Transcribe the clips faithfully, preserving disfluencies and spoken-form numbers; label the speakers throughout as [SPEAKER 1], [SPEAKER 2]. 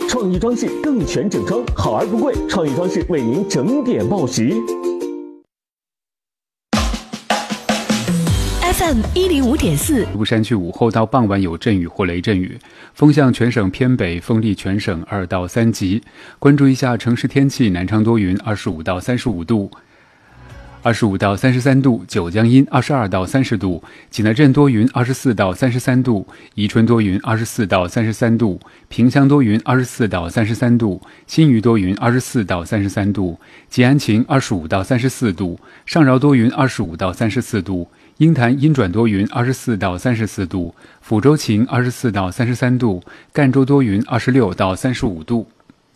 [SPEAKER 1] 创意装饰更全整装，好而不贵，创意装饰为您整点报时。
[SPEAKER 2] F M 一零五点四，
[SPEAKER 3] 部山区午后到傍晚有阵雨或雷阵雨，风向全省偏北，风力全省二到三级。关注一下城市天气，南昌多云，二十五到三十五度。二十五到三十三度，九江阴二十二到三十度，济南镇多云二十四到三十三度，宜春多云二十四到三十三度，萍乡多云二十四到三十三度，新余多云二十四到三十三度，吉安晴二十五到三十四度，上饶多云二十五到三十四度，鹰潭阴转多云二十四到三十四度，抚州晴二十四到三十三度，赣州多云二十六到三十五度。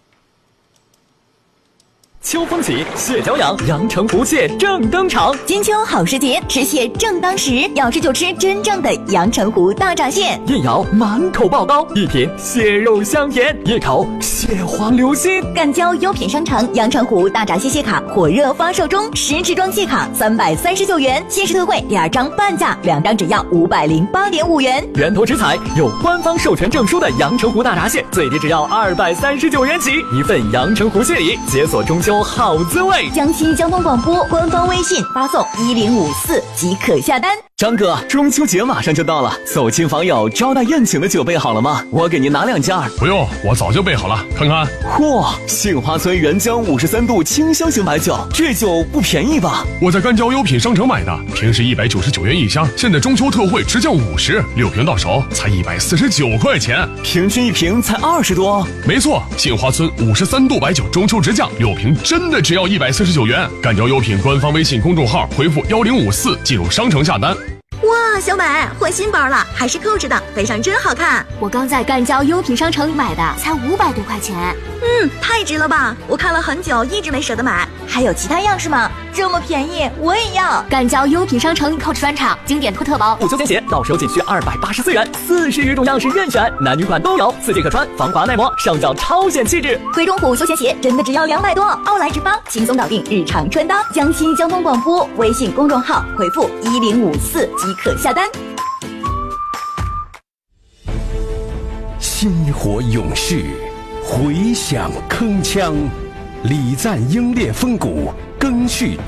[SPEAKER 4] 秋风起，蟹脚痒，阳澄湖蟹正登场。
[SPEAKER 2] 金秋好时节，吃蟹正当时，要吃就吃真正的阳澄湖大闸蟹。
[SPEAKER 4] 一咬满口爆膏，一品蟹肉香甜，一口蟹黄流心。
[SPEAKER 2] 赣交优品商城阳澄湖大闸蟹蟹卡火热发售中，十支装蟹卡三百三十九元，限时特惠两张半价，两张只要五百零八点五元。
[SPEAKER 4] 源头直采有官方授权证书的阳澄湖大闸蟹，最低只要二百三十九元起，一份阳澄湖蟹礼，解锁中秋好滋味。
[SPEAKER 2] 江西交通广播官方微信发送一零五四即可下单。
[SPEAKER 4] 张哥，中秋节马上就到了，走亲访友招待宴请的酒备好了吗？我给您拿两件。
[SPEAKER 5] 不用，我早就备好了，看看。
[SPEAKER 4] 嚯，杏花村原浆五十三度清香型白酒，这酒不便宜吧？
[SPEAKER 5] 我在赣交优品商城买的，平时一百九十九元一箱，现在中秋特惠直降五十，六瓶到手才一百四十九块钱，
[SPEAKER 4] 平均一瓶才二十多。
[SPEAKER 5] 没错，杏花村五十三度白酒中秋直降，六瓶真的只要一百四十九元。赣交优品官方微信公众号回复幺零五四进入商城下单。
[SPEAKER 2] 哇，小美换新包了，还是扣着的，背上真好看。
[SPEAKER 6] 我刚在赣交优品商城买的，才五百多块钱。
[SPEAKER 2] 嗯，太值了吧！我看了很久，一直没舍得买。还有其他样式吗？这么便宜，我也要。
[SPEAKER 6] 赣交优品商城 Coach 专场经典兔特包
[SPEAKER 4] 不休闲鞋，到手仅需二百八十四元，四十余种样式任选，男女款都有，四季可穿，防滑耐磨，上脚超显气质。
[SPEAKER 2] 贵中虎休闲鞋真的只要两百多，奥莱直发轻松搞定日常穿搭。江西交通广播微信公众号回复一零五四即可下单。
[SPEAKER 7] 薪火勇士，回响铿锵，礼赞英烈风骨，赓续